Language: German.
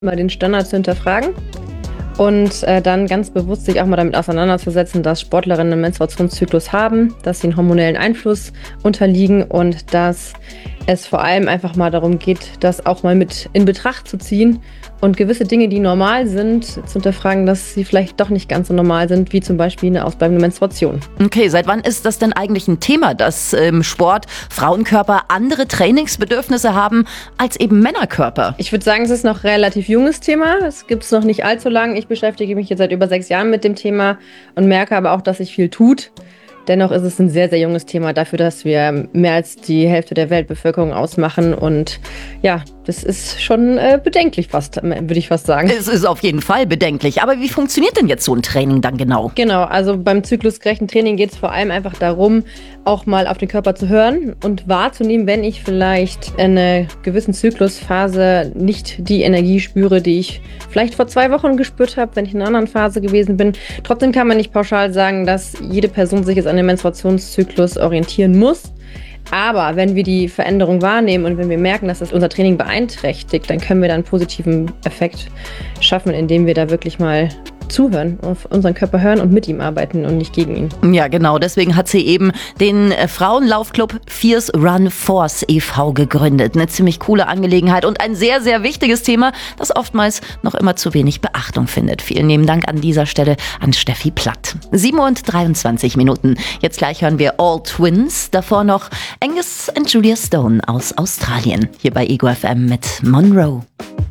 mal den Standard zu hinterfragen und dann ganz bewusst sich auch mal damit auseinanderzusetzen, dass Sportlerinnen einen Menstruationszyklus haben, dass sie einen hormonellen Einfluss unterliegen und dass es vor allem einfach mal darum geht, das auch mal mit in Betracht zu ziehen und gewisse Dinge, die normal sind, zu hinterfragen, dass sie vielleicht doch nicht ganz so normal sind, wie zum Beispiel eine ausbleibende Menstruation. Okay, seit wann ist das denn eigentlich ein Thema, dass im Sport Frauenkörper andere Trainingsbedürfnisse haben als eben Männerkörper? Ich würde sagen, es ist noch ein relativ junges Thema. Es gibt es noch nicht allzu lang. Ich beschäftige mich jetzt seit über 6 Jahren mit dem Thema und merke aber auch, dass sich viel tut. Dennoch ist es ein sehr, sehr junges Thema dafür, dass wir mehr als die Hälfte der Weltbevölkerung ausmachen. Und ja, das ist schon bedenklich fast, würde ich fast sagen. Es ist auf jeden Fall bedenklich. Aber wie funktioniert denn jetzt so ein Training dann genau? Genau, also beim zyklusgerechten Training geht es vor allem einfach darum, auch mal auf den Körper zu hören und wahrzunehmen, wenn ich vielleicht in einer gewissen Zyklusphase nicht die Energie spüre, die ich vielleicht vor 2 Wochen gespürt habe, wenn ich in einer anderen Phase gewesen bin. Trotzdem kann man nicht pauschal sagen, dass jede Person sich jetzt an dem Menstruationszyklus orientieren muss. Aber wenn wir die Veränderung wahrnehmen und wenn wir merken, dass das unser Training beeinträchtigt, dann können wir da einen positiven Effekt schaffen, indem wir da wirklich mal zuhören, auf unseren Körper hören und mit ihm arbeiten und nicht gegen ihn. Ja, genau. Deswegen hat sie eben den Frauenlaufclub Fierce Run Force e.V. gegründet. Eine ziemlich coole Angelegenheit und ein sehr, sehr wichtiges Thema, das oftmals noch immer zu wenig Beachtung findet. Vielen lieben Dank an dieser Stelle an Steffi Platt. 7:23 Minuten. Jetzt gleich hören wir All Twins. Davor noch Angus und Julia Stone aus Australien. Hier bei Ego FM mit Monroe.